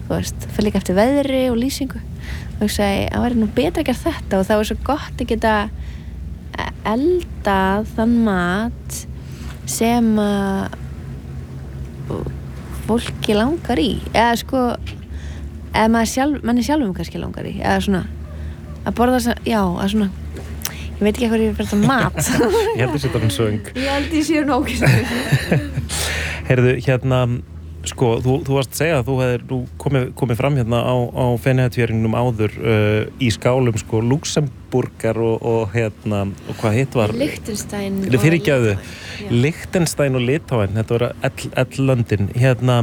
þú veist, það fyrir líka eftir veðri og lýsingu og hugsaði, það væri nú betra að gera þetta og það var svo gott að geta eldað þann mat sem að fólki langar í eða sko eða manni sjálfum kannski langar í eða svona að borða já, að svona ég veit ekki hvað ég verið að mat Ég held að þetta er söng Ég held ég séu nóg Heyrðu, hérna sko, þú varst að segja að þú hefðir nú komið fram hérna á Feneyjatvíæringnum áður í skálum sko Luxemburgar og hérna og hvað hitt var Liechtenstein fyrirgefðu Liechtenstein og Litáen þetta voru L-löndin hérna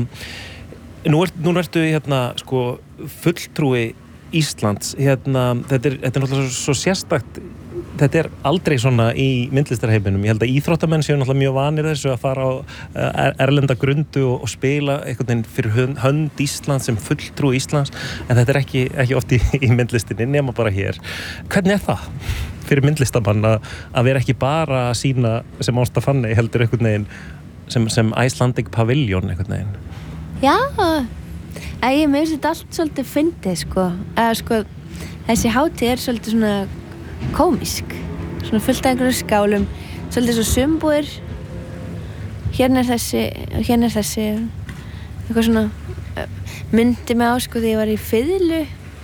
nú ertu hérna sko fulltrúi Íslands hérna þetta er náttúrulega svo sérstakt þetta er aldrei svona í myndlistarheiminum ég held að íþróttamenn séu náttúrulega mjög vanir þessu að fara á erlenda grundu og spila einhvern veginn fyrir hönd Íslands sem fulltrú Íslands en þetta er ekki oft í myndlistinni nema bara hér hvernig er það fyrir myndlistamann að vera ekki bara að sína sem Ásta Fanney heldur einhvern veginn sem Icelandic Pavilion einhvern veginn Já, ég með þetta allt svolítið fyndið sko eða sko þessi hátíð er svolítið svona komisk svona fullt af einhverjum skálum svolítið svo sumbúðir hérna er þessi eitthvað svona myndi mig á sko þegar ég var í fiðlu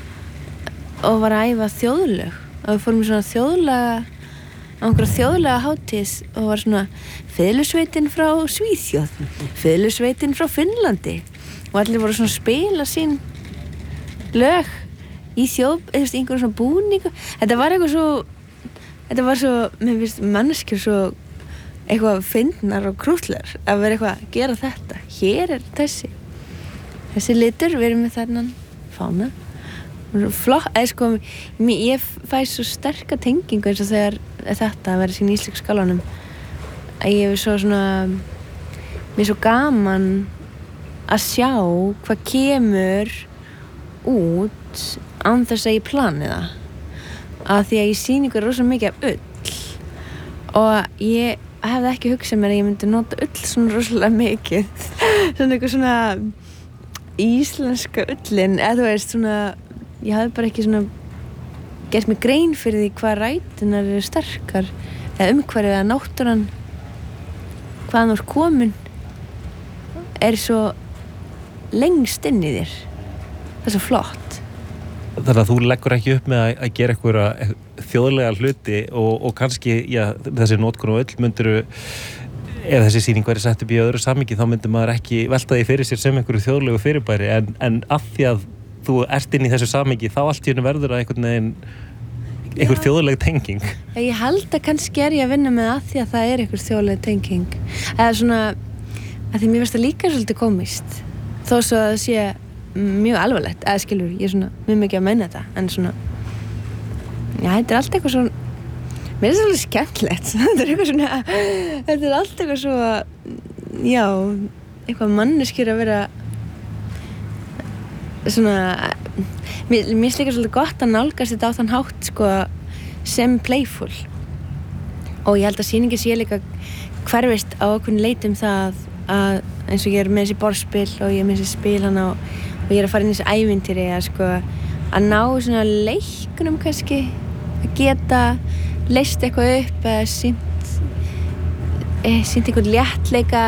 og var að æfa þjóðlög og við fórum í svona þjóðlaga á einhverja þjóðlega hátíð og var svona fiðlusveitin frá Svíþjóð fiðlusveitin frá Finnlandi og allir voru svona að spila sín lög í einhverjum svona búningu þetta var svo mér finnst manneskjur svo eitthvað fyndnar og krútlegar að vera eitthvað að gera þetta hér er þessi litur við erum með þennan fána flott, sko ég fæ svo sterka tengingu eins og þegar þetta að vera sín íslensk skálanum að ég hef svo svona mér er svo gaman að sjá hvað kemur út án þess að ég plani það að því að ég sýningu er rosa mikið af ull og ég hefði ekki hugsað mér að ég myndi nota ull svona rosalega mikið svona eitthvað svona íslenska ullin eða þú veist svona ég hafði bara ekki svona gert mig grein fyrir því hvað ræturnar eru sterkar eða umhverfið eða náttúran hvaðan þú ert komin er svo lengst inn í þér það er svo flott Þannig að þú leggur ekki upp með að gera einhverja þjóðlega hluti og kannski, já, þessi notkun og öll myndiru, ef þessi sýning væri sett upp í öðru samhengi, þá myndi maður ekki velta því fyrir sér sem einhverju þjóðlegu fyrirbæri, en af því að þú ert inn í þessu samhengi, þá allt í hennu verður að einhver þjóðleg tenging. Ég held að kannski er ég að vinna með að því að það er einhver þjóðleg tenging. Eða svona, að því mér finnst það líka svolítið komist, þó svo að það sé mjög alvarlegt, eða skilur ég svona mjög mikið að meina þetta en svona já, þetta er allt eitthvað svo mér er það alveg skemmtilegt þetta er eitthvað svona þetta er allt eitthvað svo já, eitthvað manneskjur að vera svona mér finnst líka svolítið gott að nálgast þetta á þann hátt sko sem playful og ég held að sýningin sé líka hverfist á okkur leitum það að eins og ég er með þessi borðspil og ég er með þessi spil hana og ég er að fara inn í þessi ævintýri að sko að ná svona leiknum kannski að geta leyst eitthvað upp eða sýnt einhvern léttleika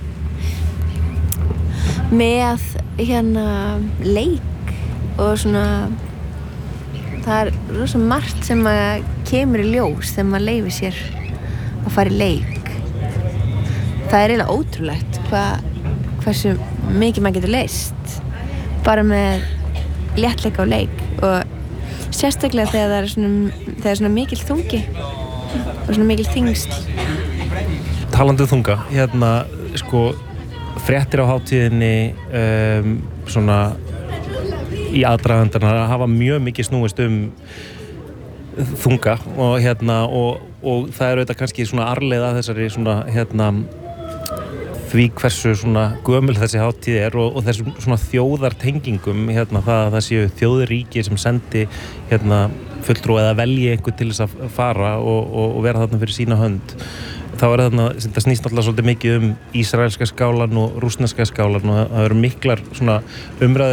með hérna leik og svona það er rosa margt sem að kemur í ljós þegar maður leyfir sér að fara í leik það er eiginlega ótrúlegt hversu mikið maður getur leyst bara með léttleika og leik og sérstaklega þegar það er svona mikil þungi og svona mikil þyngsl Talandi þunga, hérna sko fréttir á hátíðinni svona í aðdragandanna hafa mjög mikið snúist þunga og hérna og það er auðvitað kannski svona arfleifð þessari svona hérna því hversu svona gömul þessi hátíð er og þessum svona þjóðartengingum hérna það séu þjóðríki sem sendi hérna fulltrúa eða velji einhvern til þess að fara og vera þarna fyrir sína hönd þá er þarna, þetta snýst náttúrulega svolítið mikið ísraelska skálan og rússneska skálan og það eru miklar svona umræður